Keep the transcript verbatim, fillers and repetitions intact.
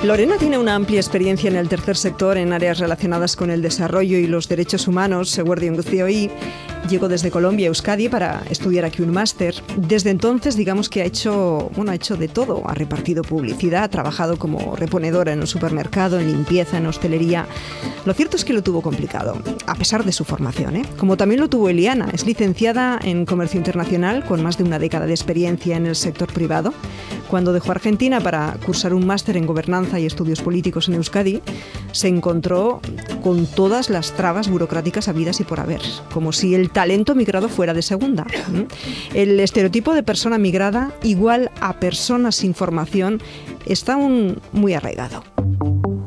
Lorena tiene una amplia experiencia en el tercer sector en áreas relacionadas con el desarrollo y los derechos humanos, Eguerdion Guztioi. Llegó desde Colombia a Euskadi para estudiar aquí un máster. Desde entonces, digamos que ha hecho, bueno, ha hecho de todo. Ha repartido publicidad, ha trabajado como reponedora en un supermercado, en limpieza, en hostelería. Lo cierto es que lo tuvo complicado, a pesar de su formación, ¿eh? Como también lo tuvo Eliana. Es licenciada en Comercio Internacional, con más de una década de experiencia en el sector privado. Cuando dejó Argentina para cursar un máster en Gobernanza y Estudios Políticos en Euskadi, se encontró con todas las trabas burocráticas habidas y por haber, como si el talento migrado fuera de segunda. El estereotipo de persona migrada igual a persona sin formación está aún muy arraigado.